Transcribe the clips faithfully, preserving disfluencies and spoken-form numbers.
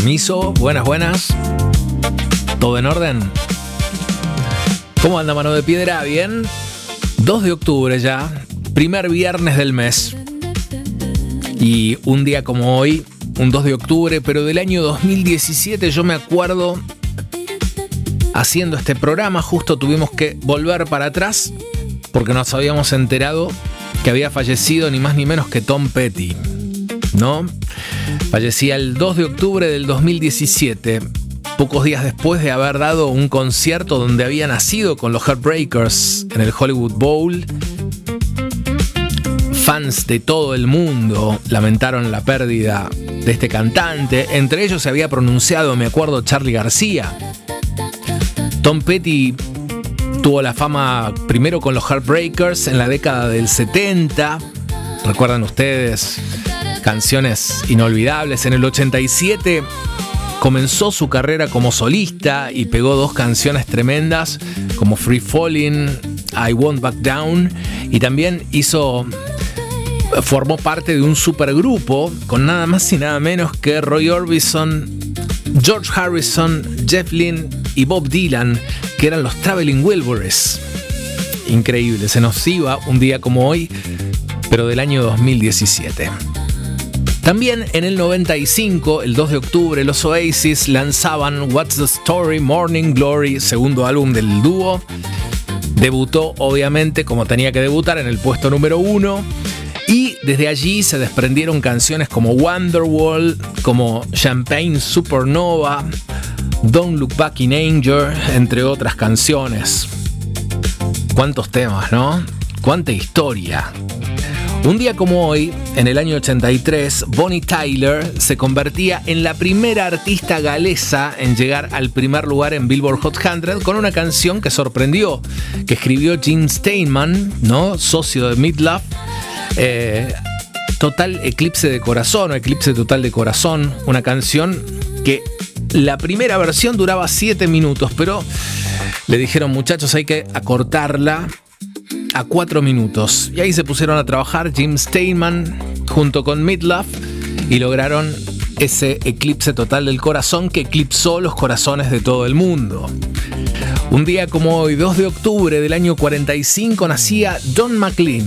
Permiso, buenas, buenas. ¿Todo en orden? ¿Cómo anda, mano de piedra? ¿Bien? dos de octubre ya, primer viernes del mes. Y un día como hoy, un dos de octubre, pero del año dos mil diecisiete, yo me acuerdo, haciendo este programa, justo tuvimos que volver para atrás porque nos habíamos enterado que había fallecido ni más ni menos que Tom Petty, ¿no? Fallecía el dos de octubre del dos mil diecisiete, pocos días después de haber dado un concierto donde había nacido con los Heartbreakers en el Hollywood Bowl. Fans de todo el mundo lamentaron la pérdida de este cantante. Entre ellos se había pronunciado, me acuerdo, Charly García. Tom Petty tuvo la fama primero con los Heartbreakers en la década del setenta. ¿Recuerdan ustedes? Canciones inolvidables. En el ochenta y siete comenzó su carrera como solista y pegó dos canciones tremendas como Free Fallin', I Won't Back Down, y también hizo, formó parte de un supergrupo con nada más y nada menos que Roy Orbison, George Harrison, Jeff Lynne y Bob Dylan, que eran los Traveling Wilburys. Increíble, se nos iba un día como hoy, pero del año dos mil diecisiete. También en el noventa y cinco, el dos de octubre, los Oasis lanzaban What's the Story, Morning Glory, segundo álbum del dúo. Debutó, obviamente, como tenía que debutar, en el puesto número uno. Y desde allí se desprendieron canciones como Wonderwall, como Champagne Supernova, Don't Look Back in Anger, entre otras canciones. ¿Cuántos temas, no? ¿Cuánta historia? Un día como hoy, en el año ochenta y tres, Bonnie Tyler se convertía en la primera artista galesa en llegar al primer lugar en Billboard Hot cien con una canción que sorprendió, que escribió Jim Steinman, ¿no? Socio de Meat Loaf. Eh, Total Eclipse de Corazón o Eclipse Total de Corazón, una canción que la primera versión duraba siete minutos, pero le dijeron, muchachos, hay que acortarla a cuatro minutos. Y ahí se pusieron a trabajar Jim Steinman junto con Meat Loaf y lograron ese eclipse total del corazón que eclipsó los corazones de todo el mundo. Un día como hoy, dos de octubre del año cuarenta y cinco, nacía Don McLean.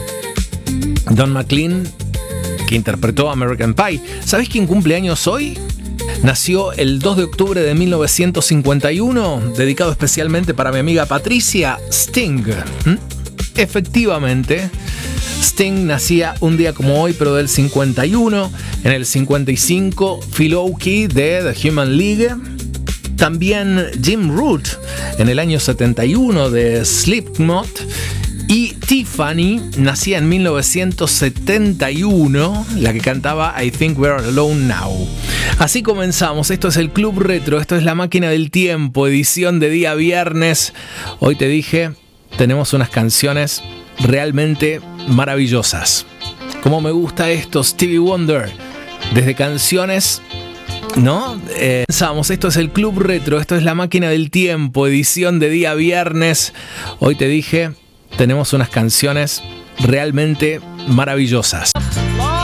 Don McLean, que interpretó American Pie. ¿Sabés quién cumple años hoy? Nació el dos de octubre de mil novecientos cincuenta y uno, dedicado especialmente para mi amiga Patricia, Sting. ¿Mm? Efectivamente, Sting nacía un día como hoy, pero del cincuenta y uno. En el cincuenta y cinco, Phil Oakey de The Human League. También Jim Root en el año setenta y uno de Slipknot. Y Tiffany nacía en mil novecientos setenta y uno, la que cantaba I Think We're Alone Now. Así comenzamos, esto es el Club Retro, esto es La Máquina del Tiempo, edición de día viernes. Hoy te dije, tenemos unas canciones realmente maravillosas. Como me gusta esto, Stevie Wonder, desde canciones, ¿no? Eh, comenzamos, esto es el Club Retro, esto es La Máquina del Tiempo, edición de día viernes. Hoy te dije, tenemos unas canciones realmente maravillosas.